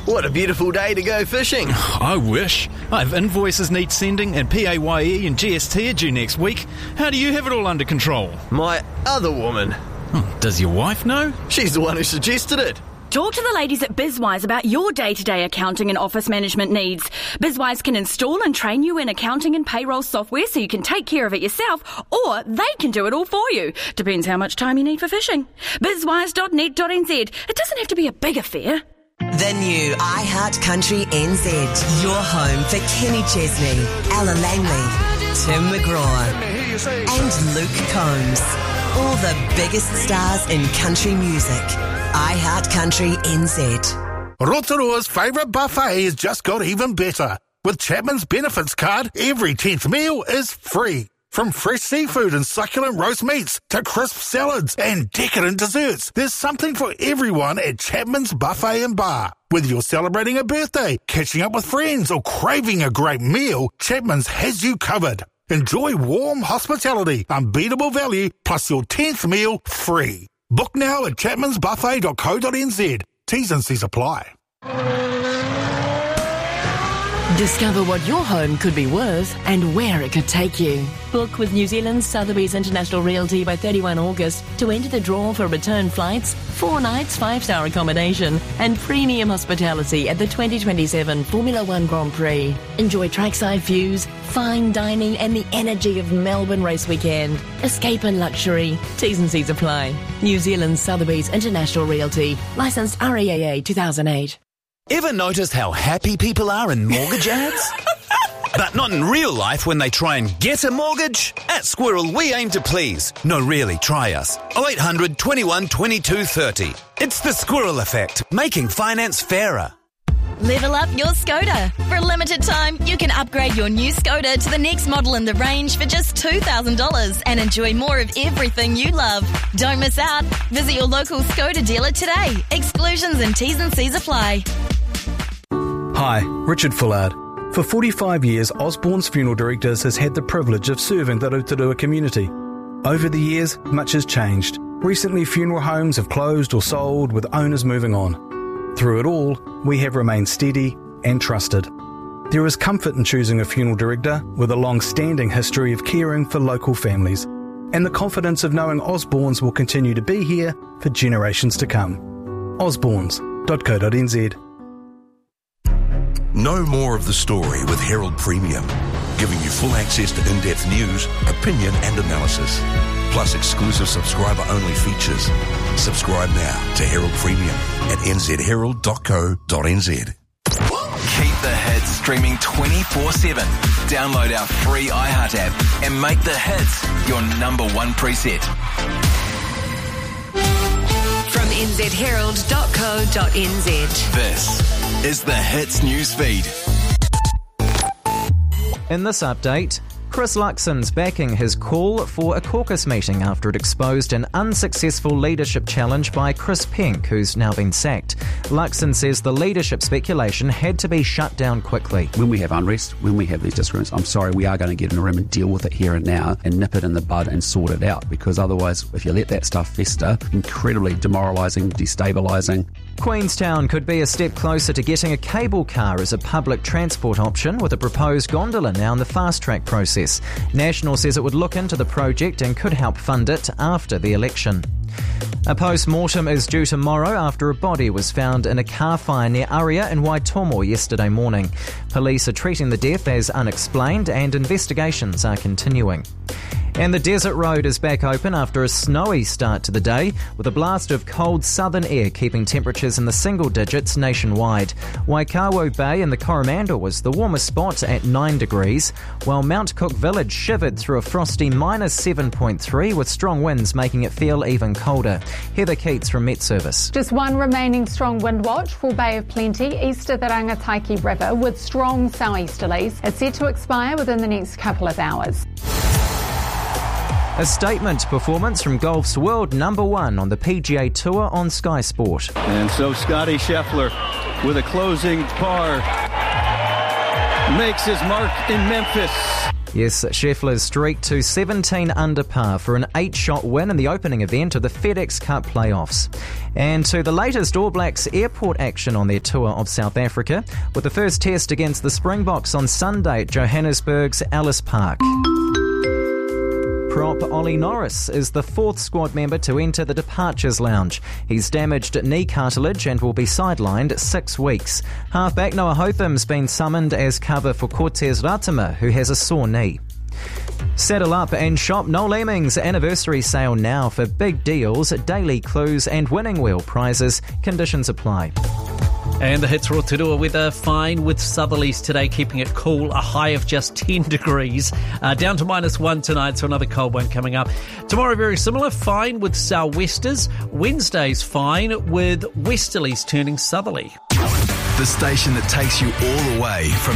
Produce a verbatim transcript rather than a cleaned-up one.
What a beautiful day to go fishing. I wish. I have invoices need sending and P A Y E and G S T are due next week. How do you have it all under control? My other woman. Hmm, does your wife know? She's the one who suggested it. Talk to the ladies at BizWise about your day-to-day accounting and office management needs. BizWise can install and train you in accounting and payroll software so you can take care of it yourself, or they can do it all for you. Depends how much time you need for fishing. bizwise dot net dot n z. It doesn't have to be a big affair. The new iHeart Country N Z. Your home for Kenny Chesney, Ella Langley, Tim McGraw and Luke Combs. All the biggest stars in country music. iHeart Country N Z. Rotorua's favourite buffet has just got even better. With Chapman's Benefits card, every tenth meal is free. From fresh seafood and succulent roast meats to crisp salads and decadent desserts, there's something for everyone at Chapman's Buffet and Bar. Whether you're celebrating a birthday, catching up with friends or craving a great meal, Chapman's has you covered. Enjoy warm hospitality, unbeatable value, plus your tenth meal free. Book now at chapmans buffet dot co dot n z. T's and C's apply. Discover what your home could be worth and where it could take you. Book with New Zealand's Sotheby's International Realty by thirty-first of August to enter the draw for return flights, four nights, five-star accommodation and premium hospitality at the twenty twenty-seven Formula One Grand Prix. Enjoy trackside views, fine dining and the energy of Melbourne Race Weekend. Escape in luxury. T's and C's apply. New Zealand's Sotheby's International Realty. Licensed R E A A two thousand eight. Ever noticed how happy people are in mortgage ads? But not in real life when they try and get a mortgage? At Squirrel, we aim to please. No, really, try us. oh eight hundred, twenty-one, twenty-two, thirty. It's the Squirrel effect, making finance fairer. Level up your Skoda. For a limited time, you can upgrade your new Skoda to the next model in the range for just two thousand dollars and enjoy more of everything you love. Don't miss out. Visit your local Skoda dealer today. Exclusions and T's and C's apply. Hi, Richard Fullard. For forty-five years, Osborne's Funeral Directors has had the privilege of serving the Rotorua community. Over the years, much has changed. Recently, funeral homes have closed or sold, with owners moving on. Through it all, we have remained steady and trusted. There is comfort in choosing a funeral director with a long-standing history of caring for local families, and the confidence of knowing Osborne's will continue to be here for generations to come. osbornes dot co dot n z. Know more of the story with Herald Premium, giving you full access to in-depth news, opinion and analysis, plus exclusive subscriber-only features. Subscribe now to Herald Premium at n z herald dot co dot n z. Keep the hits streaming twenty-four seven. Download our free iHeart app and make the hits your number one preset. From n z herald dot co dot n z. This is the Hits news feed. In this update, Chris Luxon's backing his call for a caucus meeting after it exposed an unsuccessful leadership challenge by Chris Penk, who's now been sacked. Luxon says the leadership speculation had to be shut down quickly. When we have unrest, when we have these disagreements, I'm sorry, we are going to get in a room and deal with it here and now and nip it in the bud and sort it out, because otherwise, if you let that stuff fester, incredibly demoralising, destabilising. Queenstown could be a step closer to getting a cable car as a public transport option, with a proposed gondola now in the fast-track process. National says it would look into the project and could help fund it after the election. A post-mortem is due tomorrow after a body was found in a car fire near Aria in Waitomo yesterday morning. Police are treating the death as unexplained and investigations are continuing. And the Desert Road is back open after a snowy start to the day, with a blast of cold southern air keeping temperatures in the single digits nationwide. Waikawa Bay in the Coromandel was the warmest spot at nine degrees, while Mount Cook Village shivered through a frosty minus seven point three, with strong winds making it feel even colder. Heather Keats from Met Service. Just one remaining strong wind watch for Bay of Plenty east of the Rangataiki River, with strong southeasterlies. It's set to expire within the next couple of hours. A statement performance from golf's world number one on the P G A Tour on Sky Sport. And so Scotty Scheffler with a closing par makes his mark in Memphis. Yes, Scheffler's streak to seventeen under par for an eight-shot win in the opening event of the FedEx Cup playoffs. And to the latest All Blacks airport action on their tour of South Africa, with the first test against the Springboks on Sunday at Johannesburg's Ellis Park. Prop Ollie Norris is the fourth squad member to enter the departures lounge. He's damaged knee cartilage and will be sidelined six weeks. Halfback Noah Hotham's been summoned as cover for Cortez Ratama, who has a sore knee. Saddle up and shop Noel Leeming's anniversary sale now for big deals, daily clues and winning wheel prizes. Conditions apply. And the hits Rotorua weather fine with southerlies today, keeping it cool, a high of just ten degrees. Uh, down to minus one tonight, so another cold one coming up. Tomorrow very similar, fine with sou'westers. Wednesday's fine with westerlies turning southerly. The station that takes you all the way from